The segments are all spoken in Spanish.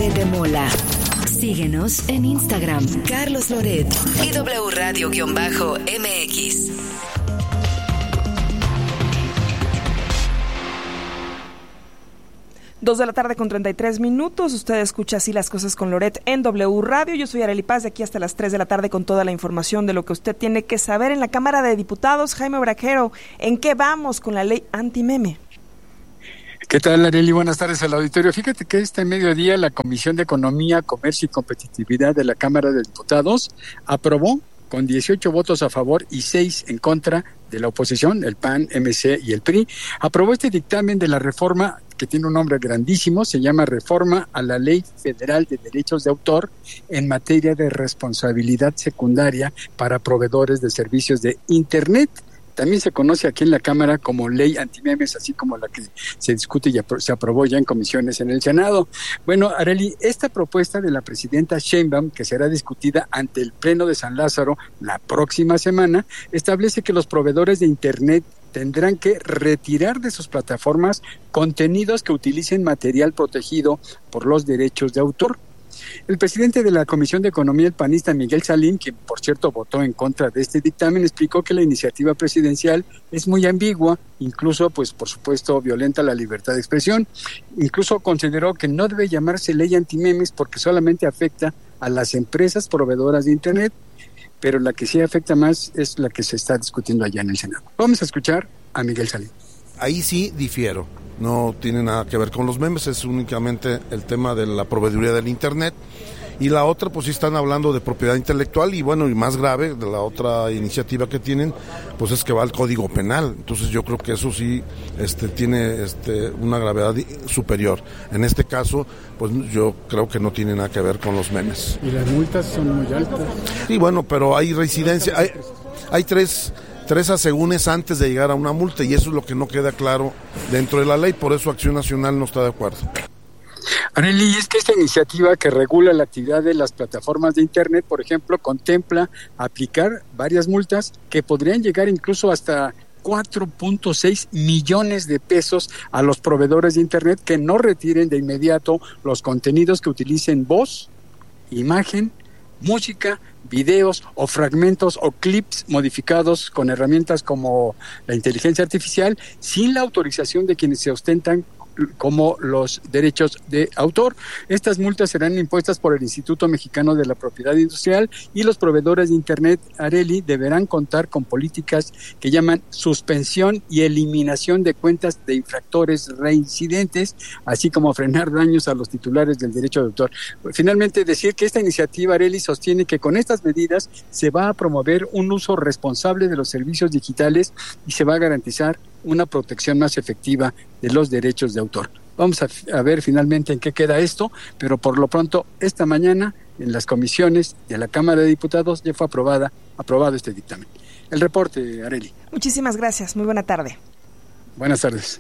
Loret de Mola. Síguenos en Instagram, Carlos Loret y W Radio-MX. 2:33 p.m. Usted escucha Así las cosas con Loret en W Radio. Yo soy Arely Paz, de aquí hasta las 3 p.m. con toda la información de lo que usted tiene que saber. En la Cámara de Diputados, Jaime Braquero, ¿en qué vamos con la ley antimeme? ¿Qué tal, Arely? Buenas tardes al auditorio. Fíjate que este mediodía la Comisión de Economía, Comercio y Competitividad de la Cámara de Diputados aprobó con 18 votos a favor y 6 en contra de la oposición, el PAN, MC y el PRI, aprobó este dictamen de la reforma que tiene un nombre grandísimo, se llama Reforma a la Ley Federal de Derechos de Autor en materia de responsabilidad secundaria para proveedores de servicios de Internet. También se conoce aquí en la Cámara como Ley Antimemes, así como la que se discute y se aprobó ya en comisiones en el Senado. Bueno, Arely, esta propuesta de la presidenta Sheinbaum, que será discutida ante el Pleno de San Lázaro la próxima semana, establece que los proveedores de Internet tendrán que retirar de sus plataformas contenidos que utilicen material protegido por los derechos de autor. El presidente de la Comisión de Economía, el panista Miguel Salim, quien por cierto votó en contra de este dictamen, explicó que la iniciativa presidencial es muy ambigua, incluso pues por supuesto violenta la libertad de expresión. Incluso consideró que no debe llamarse ley antimemes porque solamente afecta a las empresas proveedoras de Internet, pero la que sí afecta más es la que se está discutiendo allá en el Senado. Vamos a escuchar a Miguel Salim. Ahí sí difiero, no tiene nada que ver con los memes, es únicamente el tema de la proveeduría del Internet. Y la otra, pues sí están hablando de propiedad intelectual y bueno, y más grave, de la otra iniciativa que tienen, pues es que va al Código Penal. Entonces yo creo que eso sí tiene una gravedad superior. En este caso, pues yo creo que no tiene nada que ver con los memes. Y las multas son muy altas. Sí, bueno, pero hay reincidencia, hay tres asegúnes antes de llegar a una multa y eso es lo que no queda claro dentro de la ley, por eso Acción Nacional no está de acuerdo. Arely, es que esta iniciativa que regula la actividad de las plataformas de Internet, por ejemplo, contempla aplicar varias multas que podrían llegar incluso hasta 4.6 millones de pesos a los proveedores de Internet que no retiren de inmediato los contenidos que utilicen voz, imagen, música, videos o fragmentos o clips modificados con herramientas como la inteligencia artificial sin la autorización de quienes se ostentan como los derechos de autor. Estas multas serán impuestas por el Instituto Mexicano de la Propiedad Industrial y los proveedores de Internet, Arely, deberán contar con políticas que llaman suspensión y eliminación de cuentas de infractores reincidentes, así como frenar daños a los titulares del derecho de autor. Finalmente, decir que esta iniciativa, Arely, sostiene que con estas medidas se va a promover un uso responsable de los servicios digitales y se va a garantizar una protección más efectiva de los derechos de autor. Vamos a ver finalmente en qué queda esto, pero por lo pronto esta mañana en las comisiones de la Cámara de Diputados ya fue aprobado este dictamen. El reporte, Arely. Muchísimas gracias, muy buena tarde. Buenas tardes.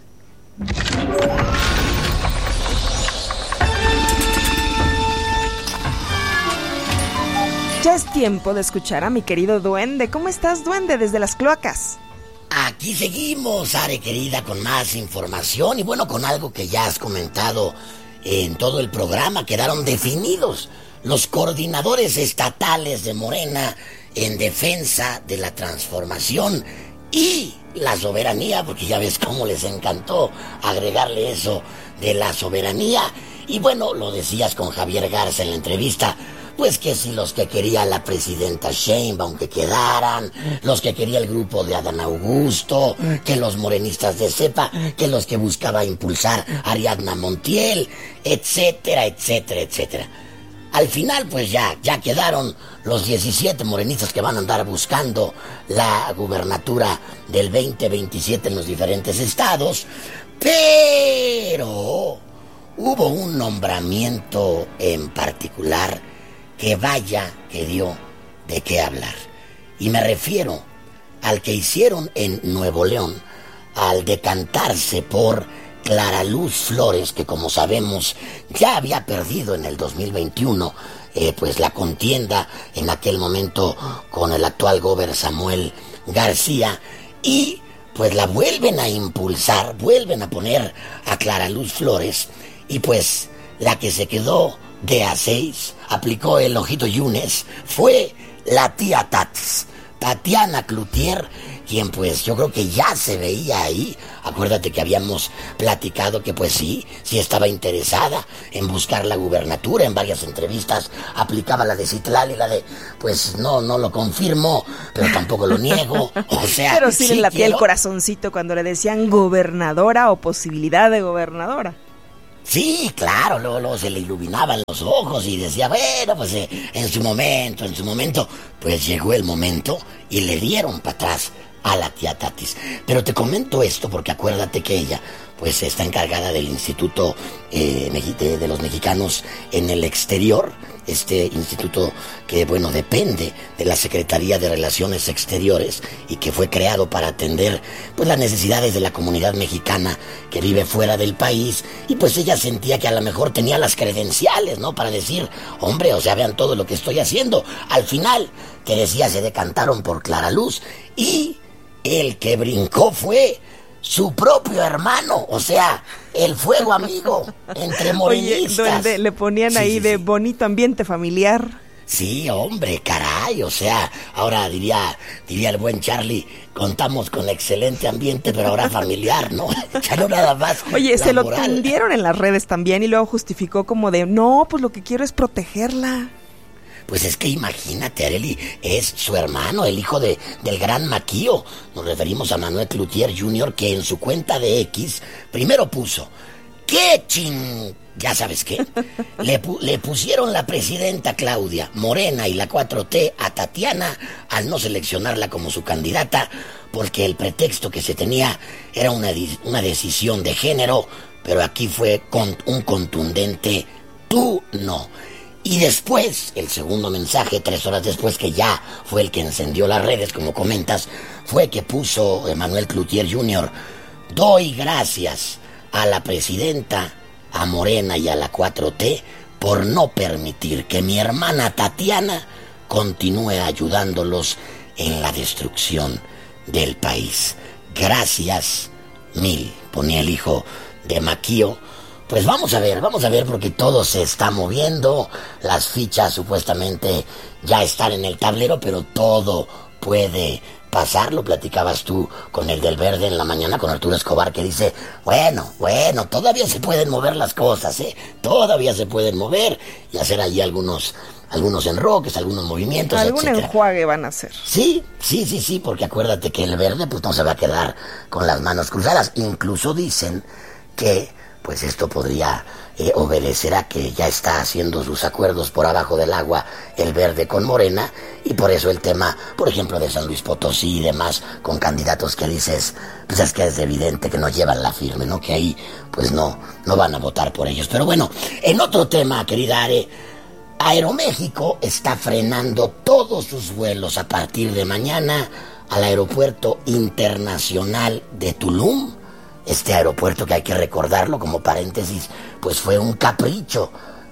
Ya es tiempo de escuchar a mi querido Duende. ¿Cómo estás, Duende, desde las cloacas? Aquí seguimos, Are querida, con más información y bueno, con algo que ya has comentado en todo el programa. Quedaron definidos los coordinadores estatales de Morena en defensa de la transformación y la soberanía, porque ya ves cómo les encantó agregarle eso de la soberanía. Y bueno, lo decías con Javier Garza en la entrevista, pues que si los que quería la presidenta Sheinbaum que quedaran, los que quería el grupo de Adán Augusto, que los morenistas de cepa, que los que buscaba impulsar Ariadna Montiel, etcétera, etcétera, etcétera. Al final pues ya quedaron los 17 morenistas que van a andar buscando la gubernatura del 2027 en los diferentes estados, pero hubo un nombramiento en particular que vaya que dio de qué hablar. Y me refiero al que hicieron en Nuevo León, al decantarse por Clara Luz Flores, que como sabemos ya había perdido en el 2021 pues la contienda en aquel momento con el actual gobernador Samuel García, y pues la vuelven a impulsar, vuelven a poner a Clara Luz Flores, y pues la que se quedó de A6, aplicó el ojito Yunes, fue la tía Tatis, Tatiana Cloutier, quien pues yo creo que ya se veía ahí. Acuérdate que habíamos platicado que pues sí estaba interesada en buscar la gubernatura. En varias entrevistas aplicaba la de Citlali, la de pues no lo confirmo, pero tampoco lo niego. O sea, pero sí le latía el corazoncito cuando le decían gobernadora o posibilidad de gobernadora. Sí, claro, luego se le iluminaban los ojos y decía, bueno, pues en su momento, pues llegó el momento y le dieron para atrás a la tía Tatis. Pero te comento esto porque acuérdate que ella pues está encargada del Instituto de los Mexicanos en el Exterior, este instituto que, bueno, depende de la Secretaría de Relaciones Exteriores y que fue creado para atender pues las necesidades de la comunidad mexicana que vive fuera del país, y pues ella sentía que a lo mejor tenía las credenciales, ¿no? Para decir, hombre, o sea, vean todo lo que estoy haciendo. Al final, que decía, se decantaron por Clara Luz, y el que brincó fue su propio hermano, o sea, el fuego amigo entre morenistas. Oye, donde le ponían ahí de bonito ambiente familiar. Sí, hombre, caray, o sea, ahora diría el buen Charlie, contamos con excelente ambiente, pero ahora familiar, ¿no? Ya no nada más. Oye, se lo tundieron en las redes también y luego justificó como de, no, pues lo que quiero es protegerla. Pues es que imagínate, Arely, es su hermano, el hijo del gran Maquío. Nos referimos a Manuel Cloutier Jr., que en su cuenta de X primero puso, ya sabes qué, le pusieron la presidenta Claudia, Morena y la 4T a Tatiana al no seleccionarla como su candidata, porque el pretexto que se tenía era una decisión de género, pero aquí fue un contundente tú no. Y después, el segundo mensaje, 3 horas después, que ya fue el que encendió las redes, como comentas, fue que puso Manuel Cloutier Jr., doy gracias a la presidenta, a Morena y a la 4T por no permitir que mi hermana Tatiana continúe ayudándolos en la destrucción del país. Gracias mil, ponía el hijo de Maquío. Pues vamos a ver, porque todo se está moviendo, las fichas supuestamente ya están en el tablero, pero todo puede pasar. Lo platicabas tú con el del Verde en la mañana, con Arturo Escobar, que dice, bueno, todavía se pueden mover las cosas, todavía se pueden mover y hacer allí algunos enroques, algunos movimientos, algún etcétera. Enjuague van a hacer. Sí, porque acuérdate que el Verde pues no se va a quedar con las manos cruzadas. Incluso dicen que pues esto podría obedecer a que ya está haciendo sus acuerdos por abajo del agua el Verde con Morena, y por eso el tema, por ejemplo, de San Luis Potosí y demás, con candidatos que dices, pues es que es evidente que no llevan la firme, ¿no? Que ahí pues no van a votar por ellos. Pero bueno, en otro tema, querida Are, Aeroméxico está frenando todos sus vuelos a partir de mañana al Aeropuerto Internacional de Tulum. Este aeropuerto, que hay que recordarlo como paréntesis, pues fue un capricho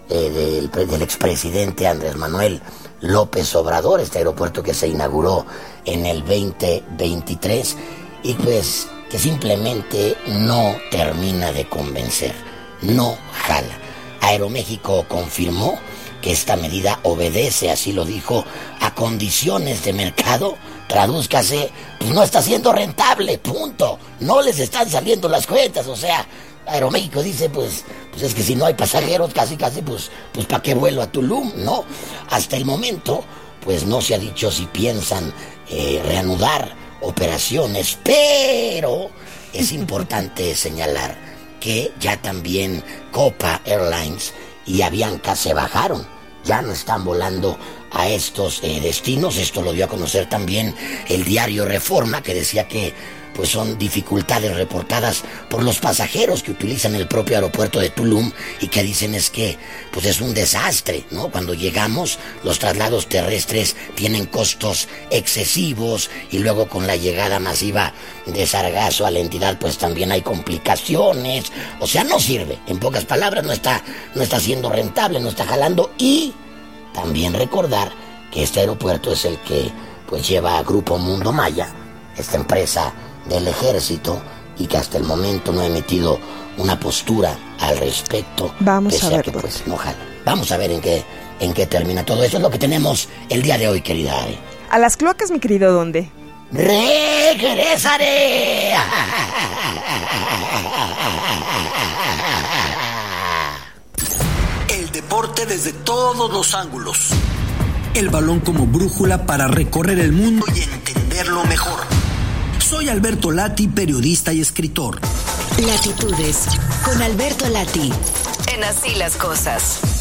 del expresidente Andrés Manuel López Obrador, este aeropuerto que se inauguró en el 2023 y pues que simplemente no termina de convencer, no jala. Aeroméxico confirmó que esta medida obedece, así lo dijo, a condiciones de mercado. Tradúzcase, pues no está siendo rentable, punto. No les están saliendo las cuentas, o sea, Aeroméxico dice, pues es que si no hay pasajeros, casi, pues ¿para qué vuelo a Tulum? No, hasta el momento, pues no se ha dicho si piensan reanudar operaciones, pero es importante señalar que ya también Copa Airlines y Avianca se bajaron, ya no están volando a estos destinos. Esto lo dio a conocer también el diario Reforma, que decía que pues son dificultades reportadas por los pasajeros que utilizan el propio aeropuerto de Tulum y que dicen es que pues es un desastre, ¿no? Cuando llegamos, los traslados terrestres tienen costos excesivos y luego con la llegada masiva de sargazo a la entidad pues también hay complicaciones, o sea, no sirve, en pocas palabras no está siendo rentable, no está jalando. Y también recordar que este aeropuerto es el que pues lleva a Grupo Mundo Maya, esta empresa del ejército, y que hasta el momento no ha emitido una postura al respecto. Vamos a ver, que pues no jala. Vamos a ver en qué termina todo eso. Es lo que tenemos el día de hoy, querida Are. A las cloacas, mi querido ¿dónde? ¡Regresaré! El deporte desde todos los ángulos. El balón como brújula para recorrer el mundo y entenderlo mejor. Soy Alberto Lati, periodista y escritor. Latitudes con Alberto Lati. En Así las Cosas.